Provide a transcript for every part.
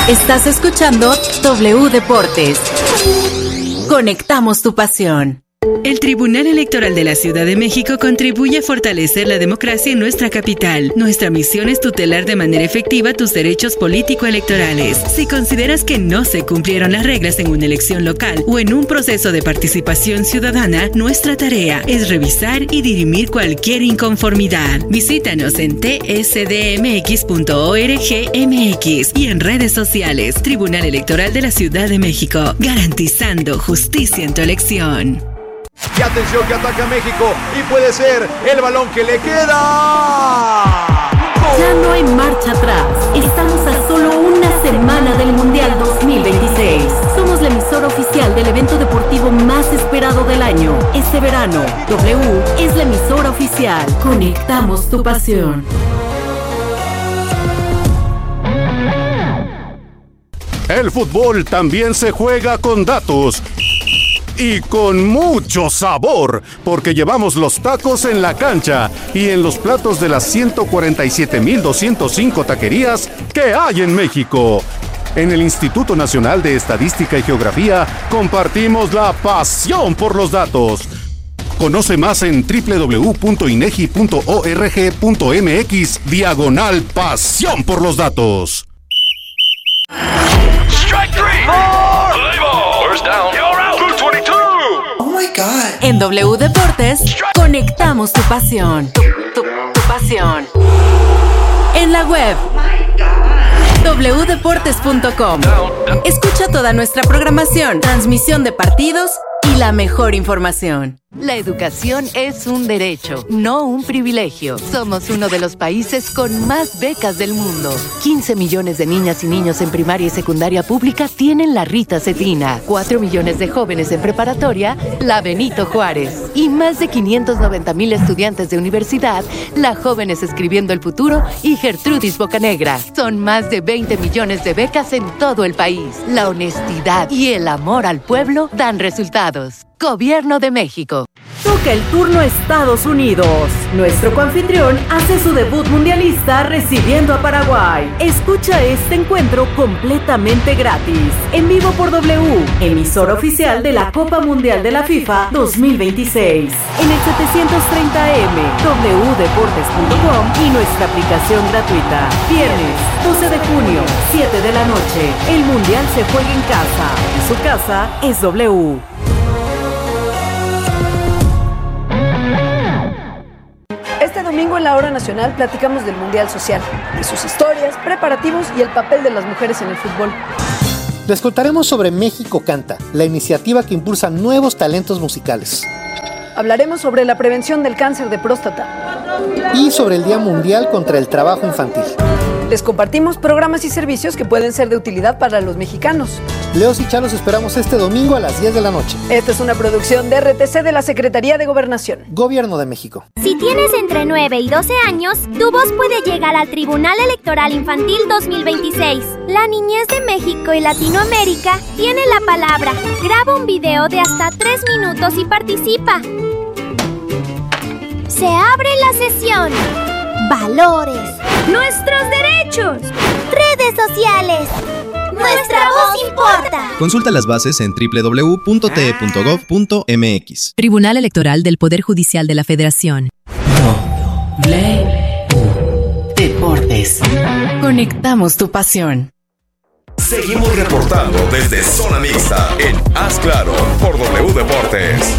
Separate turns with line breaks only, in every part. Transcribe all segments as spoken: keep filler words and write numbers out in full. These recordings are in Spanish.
Estás escuchando W Deportes. Conectamos tu pasión.
El Tribunal Electoral de la Ciudad de México contribuye a fortalecer la democracia en nuestra capital. Nuestra misión es tutelar de manera efectiva tus derechos político-electorales. Si consideras que no se cumplieron las reglas en una elección local o en un proceso de participación ciudadana, nuestra tarea es revisar y dirimir cualquier inconformidad. Visítanos en t s d m x punto org m x y en redes sociales. Tribunal Electoral de la Ciudad de México, garantizando justicia en tu elección.
Y atención que ataca México y puede ser el balón que le queda.
Ya no hay marcha atrás. Estamos a solo una semana del Mundial dos mil veintiséis. Somos la emisora oficial del evento deportivo más esperado del año. Este verano, W es la emisora oficial. Conectamos tu pasión.
El fútbol también se juega con datos. Y con mucho sabor, porque llevamos los tacos en la cancha y en los platos de las ciento cuarenta y siete mil doscientas cinco taquerías que hay en México. En el Instituto Nacional de Estadística y Geografía compartimos la pasión por los datos. Conoce más en w w w punto inegi punto org punto m x diagonal pasión por los datos.
Strike three. More. Play ball. First down. You're out. Blue twenty-two.
Oh my God.
En W Deportes, conectamos tu pasión. Tu, tu, tu pasión. En la web. w deportes punto com. Escucha toda nuestra programación, transmisión de partidos y la mejor información.
La educación es un derecho, no un privilegio. Somos uno de los países con más becas del mundo. quince millones de niñas y niños en primaria y secundaria pública tienen la Rita Cetina. cuatro millones de jóvenes en preparatoria, la Benito Juárez. Y más de quinientos noventa mil estudiantes de universidad, la Jóvenes Escribiendo el Futuro y Gertrudis Bocanegra. Son más de veinte millones de becas en todo el país. La honestidad y el amor al pueblo dan resultados. Gobierno de México.
Toca el turno a Estados Unidos. Nuestro coanfitrión hace su debut mundialista recibiendo a Paraguay. Escucha este encuentro completamente gratis. En vivo por W, emisora oficial de la Copa Mundial de la FIFA dos mil veintiséis. En el setecientos treinta A M, w deportes punto com y nuestra aplicación gratuita. Viernes, doce de junio, siete de la noche. El Mundial se juega en casa. Y su casa es W.
Este domingo en la Hora Nacional platicamos del Mundial Social, de sus historias, preparativos y el papel de las mujeres en el fútbol.
Les contaremos sobre México Canta, la iniciativa que impulsa nuevos talentos musicales.
Hablaremos sobre la prevención del cáncer de próstata.
Y sobre el Día Mundial contra el Trabajo Infantil.
Les compartimos programas y servicios que pueden ser de utilidad para los mexicanos.
Leos y Chalos esperamos este domingo a las diez de la noche.
Esta es una producción de R T C de la Secretaría de Gobernación.
Gobierno de México.
Si tienes entre nueve y doce años, tu voz puede llegar al Tribunal Electoral Infantil dos mil veintiséis. La niñez de México y Latinoamérica tiene la palabra. Graba un video de hasta tres minutos y participa. Se abre la sesión. Valores. Nuestros derechos. Redes sociales. Nuestra voz importa.
Consulta las bases en w w w punto t e punto gov punto m x.
Tribunal Electoral del Poder Judicial de la Federación.
W Deportes. Conectamos tu pasión.
Seguimos reportando desde Zona Mixta en Haz Claro por W Deportes.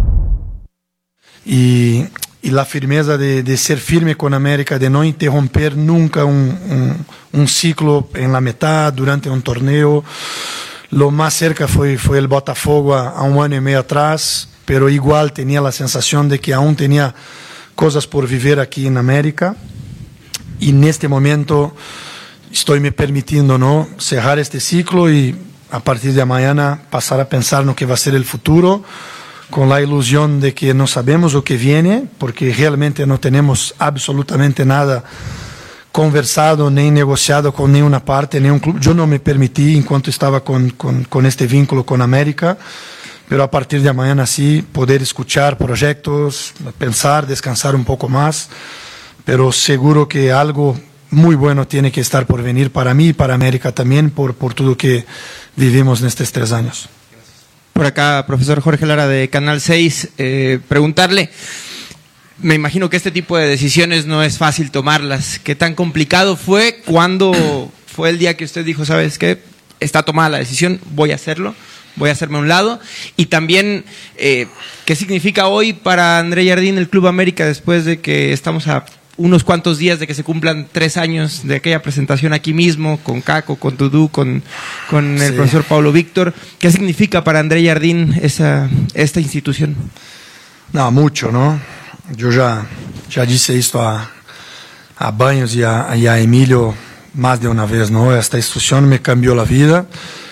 Y, y la firmeza de, de ser firme con América, de no interromper nunca un, un, un ciclo en la mitad, durante un torneo. Lo más cerca fue, fue el Botafogo a, a un año y medio atrás, pero igual tenía la sensación de que aún tenía cosas por vivir aquí en América. Y en este momento estoy me permitiendo, ¿no?, cerrar este ciclo y a partir de mañana pasar a pensar no que va a ser el futuro, con la ilusión de que no sabemos lo que viene, porque realmente no tenemos absolutamente nada conversado ni negociado con ninguna parte, ni un club. Yo no me permití en cuanto estaba con, con, con este vínculo con América, pero a partir de mañana sí poder escuchar proyectos, pensar, descansar un poco más, pero seguro que algo muy bueno tiene que estar por venir para mí y para América también, por, por todo que vivimos en estos tres años.
Por acá, profesor Jorge Lara de Canal seis, eh, preguntarle, me imagino que este tipo de decisiones no es fácil tomarlas. ¿Qué tan complicado fue? ¿Cuándo fue el día que usted dijo, sabes qué, está tomada la decisión, voy a hacerlo, voy a hacerme a un lado? Y también, eh, ¿qué significa hoy para André Jardín el Club América después de que estamos a unos cuantos días de que se cumplan tres años de aquella presentación aquí mismo, con Caco, con Tudú, con, con el sí. profesor Pablo Víctor? ¿Qué significa para André Jardín esa, esta institución?
No, mucho, ¿no? Yo ya, ya dije esto a, a Baños y a, y a Emilio más de una vez, ¿no? Esta institución me cambió la vida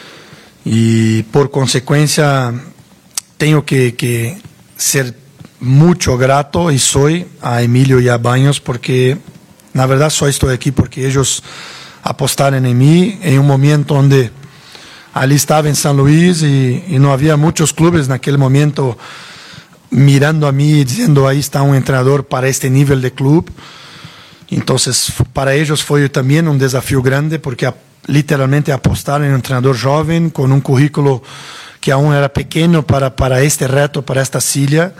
y por consecuencia tengo que, que ser mucho grato y soy a Emilio y a Baños, porque la verdad solo estoy aquí porque ellos apostaron en mí en un momento donde ali estaba en San Luis y, y no había muchos clubes en aquel momento mirando a mí y diciendo ahí está un entrenador para este nivel de club. Entonces para ellos fue también un desafío grande porque a, literalmente apostaron en un entrenador joven con un currículo que aún era pequeño para, para este reto, para esta silla.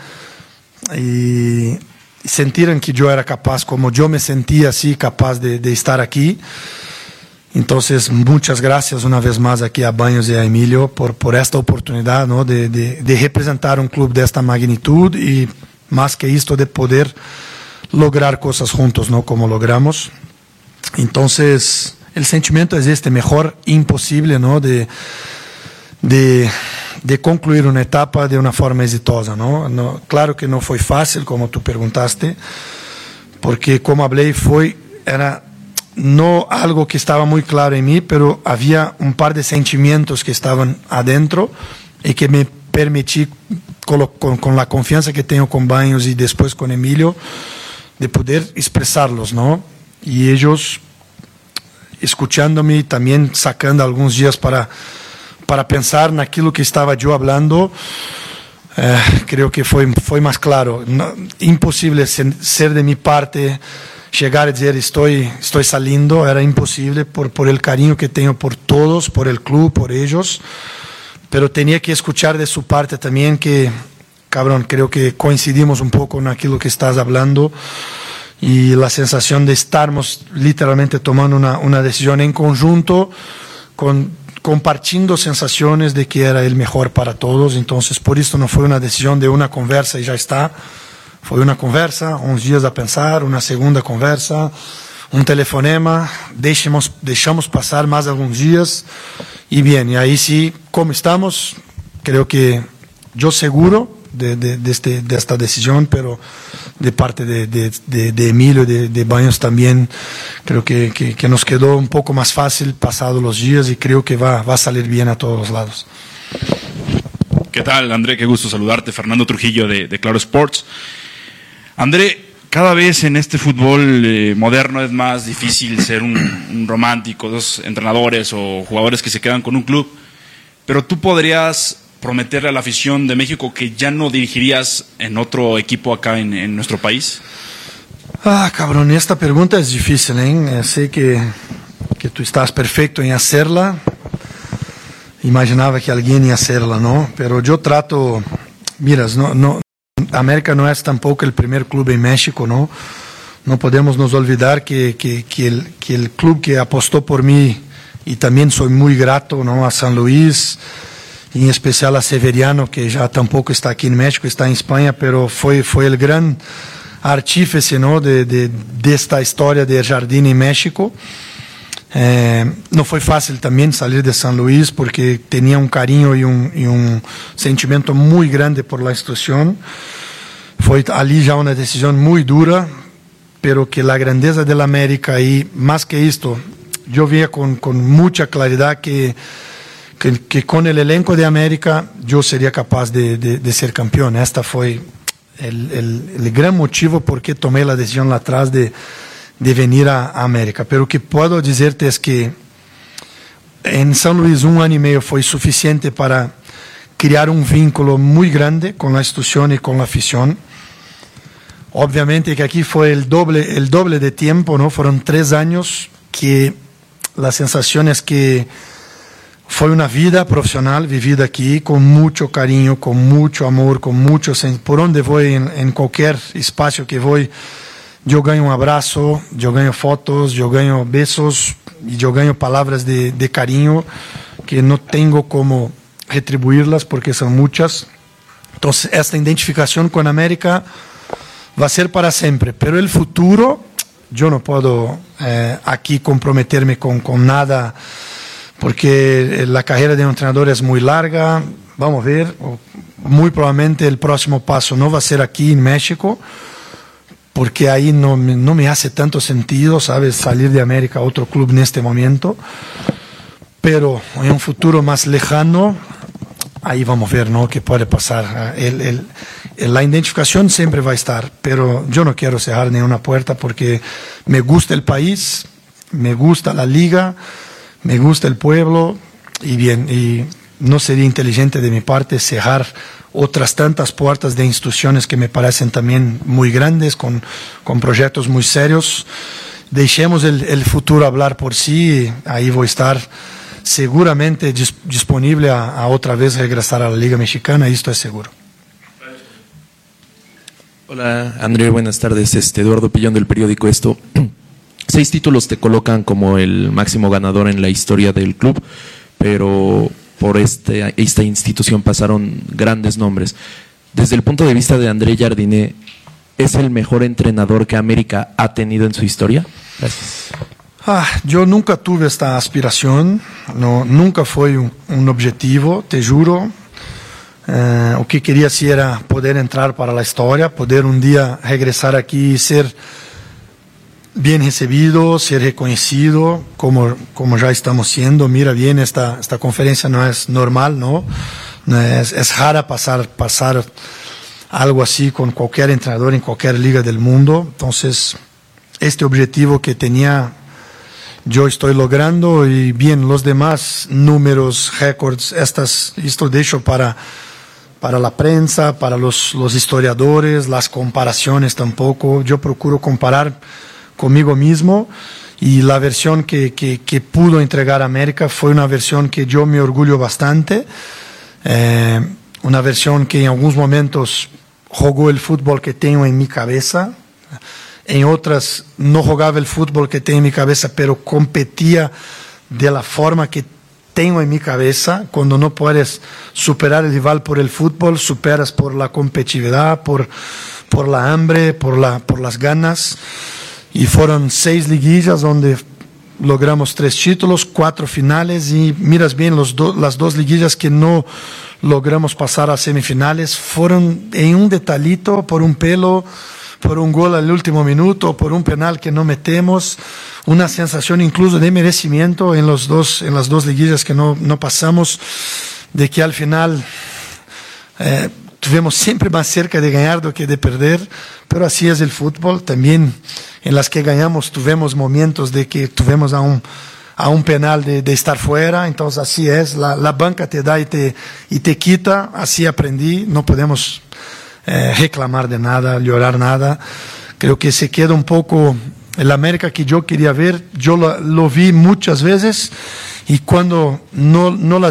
Y sintieron que yo era capaz, como yo me sentía así, capaz de, de estar aquí. Entonces, muchas gracias una vez más aquí a Baños y a Emilio por, por esta oportunidad, ¿no? de, de, de representar un club de esta magnitud y más que esto de poder lograr cosas juntos, ¿no? Como logramos. Entonces, el sentimiento es este, mejor imposible, ¿no? De, de de concluir una etapa de una forma exitosa, ¿no? No, claro que no fue fácil, como tú preguntaste, porque como hablé, fue, era no algo que estaba muy claro en mí, pero había un par de sentimientos que estaban adentro y que me permití, con, con, con la confianza que tengo con Baños y después con Emilio, de poder expresarlos, ¿no? Y ellos, escuchándome, también sacando algunos días para para pensar en aquello que estaba yo hablando, eh, creo que fue, fue más claro. No, imposible ser, ser de mi parte, llegar a decir estoy, estoy saliendo, era imposible por, por el cariño que tengo por todos, por el club, por ellos, pero tenía que escuchar de su parte también que, cabrón, creo que coincidimos un poco en aquello que estás hablando y la sensación de estarmos literalmente tomando una, una decisión en conjunto, con compartiendo sensaciones de que era el mejor para todos. Entonces por eso no fue una decisión de una conversa y ya está, fue una conversa, unos días a pensar, una segunda conversa, un telefonema, dejemos, dejamos pasar más algunos días y bien, y ahí sí, como estamos, creo que yo seguro de, de, de, este, de esta decisión, pero de parte de, de, de, de Emilio, de, de Baños también, creo que, que, que nos quedó un poco más fácil pasados los días y creo que va, va a salir bien a todos los lados.
¿Qué tal, André? Qué gusto saludarte. Fernando Trujillo de, de Claro Sports. André, cada vez en este fútbol eh, moderno es más difícil ser un, un romántico, dos entrenadores o jugadores que se quedan con un club, pero tú podrías prometerle a la afición de México que ya no dirigirías en otro equipo acá en, en nuestro país.
Ah, cabrón, esta pregunta es difícil, ¿eh? Sé que, que tú estás perfecto en hacerla. Imaginaba que alguien iba a hacerla, ¿no? Pero yo trato, miras, no, no, América no es tampoco el primer club en México, ¿no? No podemos nos olvidar que, que, que, el, que el club que apostó por mí, y también soy muy grato, ¿no? A San Luis, en especial a Severiano, que ya tampoco está aquí en México, está en España, pero fue, fue el gran artífice, ¿no? de, de, de esta historia de Jardín en México. Eh, no fue fácil también salir de San Luis porque tenía un cariño y un, y un sentimiento muy grande por la institución. Fue allí ya una decisión muy dura, pero que la grandeza de la América y más que esto, yo veía con, con mucha claridad que Que, que con el elenco de América yo sería capaz de, de, de ser campeón. Esta fue el, el, el gran motivo por qué tomé la decisión atrás de, de venir a, a América. Pero lo que puedo decirte es que en San Luis un año y medio fue suficiente para crear un vínculo muy grande con la institución y con la afición. obviamente que aquí fue el doble, el doble de tiempo, ¿no? Fueron tres años que la sensación es que fue una vida profesional vivida aquí con mucho cariño, con mucho amor, con mucho... Por donde voy, en, en cualquier espacio que voy, yo gano un abrazo, yo gano fotos, yo gano besos y yo gano palabras de, de cariño que no tengo cómo retribuirlas porque son muchas. Entonces, esta identificación con América va a ser para siempre, pero el futuro, yo no puedo eh, aquí comprometerme con, con nada, porque la carrera de un entrenador es muy larga. Vamos a ver, muy probablemente el próximo paso no va a ser aquí en México, porque ahí no, no me hace tanto sentido, ¿sabes?, salir de América a otro club en este momento, pero en un futuro más lejano, ahí vamos a ver, ¿no?, qué puede pasar. El, el, la identificación siempre va a estar, pero yo no quiero cerrar ninguna puerta porque me gusta el país, me gusta la liga, me gusta el pueblo y bien, y no sería inteligente de mi parte cerrar otras tantas puertas de instituciones que me parecen también muy grandes, con, con proyectos muy serios. Dejemos el, el futuro hablar por sí, y ahí voy a estar seguramente dis, disponible a, a otra vez regresar a la Liga Mexicana, esto es seguro.
Hola André, buenas tardes, este Eduardo Pillón del periódico Esto. Seis títulos te colocan como el máximo ganador en la historia del club, pero por este, esta institución pasaron grandes nombres. Desde el punto de vista de André Jardiné, ¿es el mejor entrenador que América ha tenido en su historia? Gracias.
Ah, yo nunca tuve esta aspiración, no, nunca fue un, un objetivo, te juro. Eh, lo que quería sí era poder entrar para la historia, poder un día regresar aquí y ser bien recibido, ser reconocido, como, como ya estamos siendo. Mira bien, esta, esta conferencia no es normal, ¿no? No es, es rara pasar, pasar algo así con cualquier entrenador en cualquier liga del mundo. Entonces, este objetivo que tenía, yo estoy logrando, y bien, los demás números, récords, estas, esto de hecho para, para la prensa, para los, los historiadores, las comparaciones tampoco. Yo procuro comparar conmigo mismo, y la versión que, que, que pudo entregar América fue una versión que yo me orgullo bastante, eh, una versión que en algunos momentos jugó el fútbol que tengo en mi cabeza, en otras no jugaba el fútbol que tengo en mi cabeza, pero competía de la forma que tengo en mi cabeza. Cuando no puedes superar el rival por el fútbol, superas por la competitividad, por, por la hambre, por, la, por las ganas. Y fueron seis liguillas donde logramos tres títulos, cuatro finales, y miras bien, los do, las dos liguillas que no logramos pasar a semifinales fueron en un detallito, por un pelo, por un gol al último minuto, por un penal que no metemos, una sensación incluso de merecimiento en, los dos, en las dos liguillas que no, no pasamos, de que al final eh, tuvimos siempre más cerca de ganar do que de perder, pero así es el fútbol. También en las que ganamos tuvimos momentos de que tuvimos a un, a un penal de, de estar fuera. Entonces así es, la, la banca te da y te, y te quita. Así aprendí, no podemos eh, reclamar de nada, llorar nada. Creo que se queda un poco el América que yo quería ver. Yo lo, lo vi muchas veces, y cuando no, no la